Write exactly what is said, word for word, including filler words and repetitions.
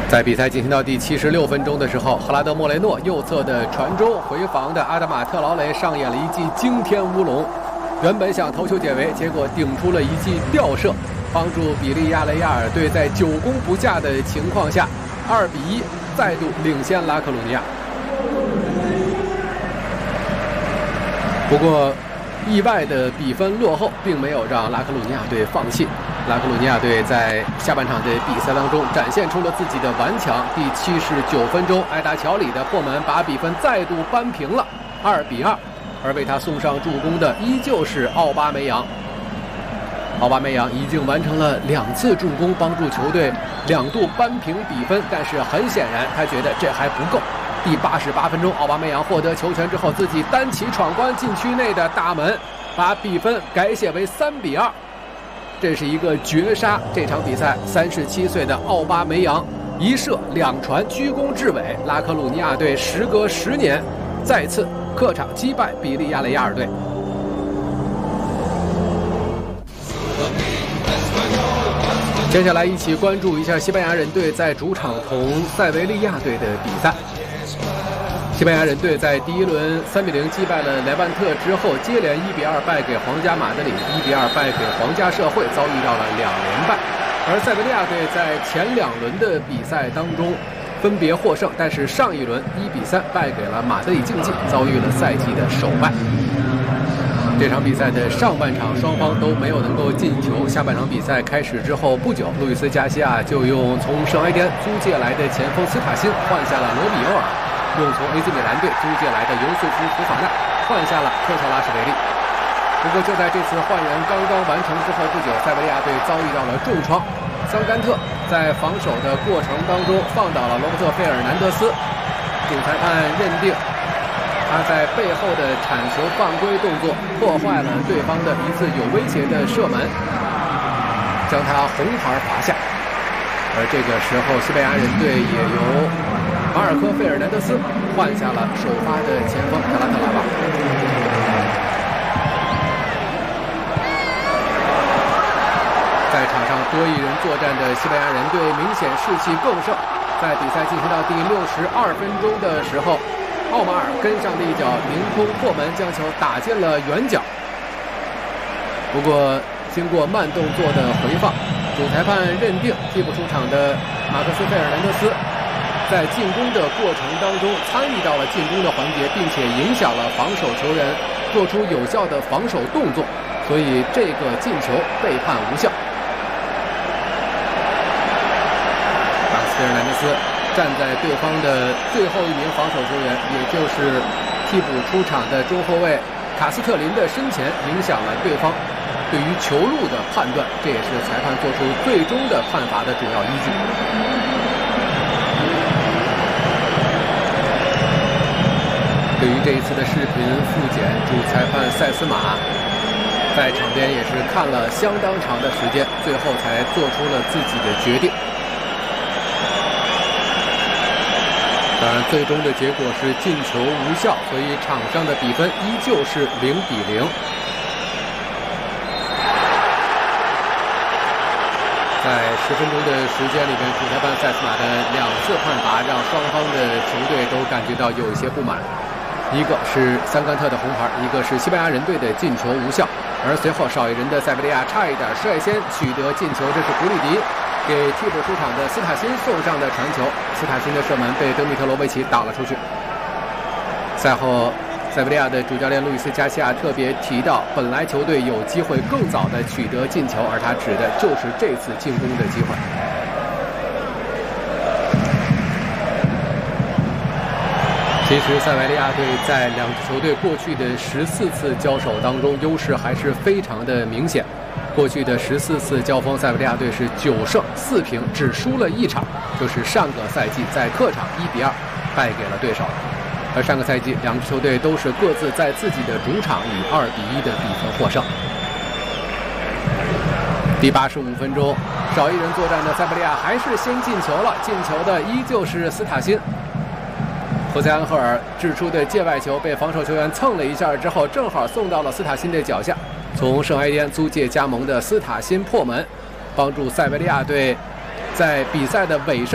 在比赛进行到第七十六分钟的时候，赫拉德莫雷诺右侧的传中，回防的阿达马特劳雷上演了一记惊天乌龙，原本想头球解围，结果顶出了一记吊射，帮助比利亚雷亚尔队在久攻不下的情况下二比一再度领先拉克鲁尼亚。不过意外的比分落后并没有让拉克鲁尼亚队放弃，拉克鲁尼亚队在下半场的比赛当中展现出了自己的顽强。第七十九分钟，埃达乔里的破门把比分再度扳平了二比二，而为他送上助攻的依旧是奥巴梅扬。奥巴梅扬已经完成了两次助攻，帮助球队两度扳平比分，但是很显然他觉得这还不够。第八十八分钟，奥巴梅扬获得球权之后，自己单骑闯关禁区内的大门，把比分改写为三比二。这是一个绝杀！这场比赛，三十七岁的奥巴梅扬一射两传，居功至伟，拉克鲁尼亚队时隔十年再次客场击败比利亚雷亚尔队。接下来一起关注一下西班牙人队在主场同塞维利亚队的比赛。西班牙人队在第一轮三比零击败了莱万特之后，接连一比二败给皇家马德里，一比二败给皇家社会，遭遇到了两连败。而塞维利亚队在前两轮的比赛当中分别获胜，但是上一轮一比三败给了马德里竞技，遭遇了赛季的首败。这场比赛的上半场双方都没有能够进球，下半场比赛开始之后不久，路易斯加西亚就用从圣埃颠租借来的前锋斯塔辛换下了罗比欧尔，用从 A C 米兰队租借来的尤素夫·图法纳换下了特乔拉什维利。不过就在这次换人刚刚完成之后不久，塞维利亚队遭遇到了重创，桑甘特在防守的过程当中放倒了罗伯特·费尔南德斯，主裁判认定他在背后的铲球犯规动作破坏了对方的一次有威胁的射门，将他红牌罚下。而这个时候西班牙人队也由马尔科·费尔南德斯换下了首发的前锋卡拉特拉瓦。在场上多一人作战的西班牙人队明显士气更盛，在比赛进行到第六十二分钟的时候，奥马尔跟上的一脚凌空破门，将球打进了远角。不过经过慢动作的回放，主裁判认定替补出场的马克斯·费尔南德斯在进攻的过程当中参与到了进攻的环节，并且影响了防守球员做出有效的防守动作，所以这个进球被判无效。马克斯·费尔南德斯站在对方的最后一名防守球员，也就是替补出场的中后卫卡斯特林的身前，影响了对方对于球路的判断，这也是裁判做出最终的判罚的主要依据。对于这一次的视频复检，主裁判塞斯马在场边也是看了相当长的时间，最后才做出了自己的决定。当然，最终的结果是进球无效，所以场上的比分依旧是零比零。在十分钟的时间里边，主裁判塞斯马的两次判罚让双方的球队都感觉到有一些不满。一个是桑甘特的红牌，一个是西班牙人队的进球无效。而随后少一人的塞维利亚差一点率先取得进球，这是古里迪给替补出场的斯塔辛送上的传球，斯塔辛的射门被德米特罗维奇打了出去。赛后塞维利亚的主教练路易斯加西亚特别提到，本来球队有机会更早的取得进球，而他指的就是这次进攻的机会。其实塞维利亚队在两支球队过去的十四次交手当中，优势还是非常的明显。过去的十四次交锋，塞维利亚队是九胜四平，只输了一场，就是上个赛季在客场一比二败给了对手。而上个赛季两支球队都是各自在自己的主场以二比一的比分获胜。第八十五分钟，少一人作战的塞维利亚还是先进球了，进球的依旧是斯塔辛。霍塞安赫尔掷出的界外球被防守球员蹭了一下之后，正好送到了斯塔辛的脚下。从圣埃颠租借加盟的斯塔辛破门，帮助塞维利亚队在比赛的尾声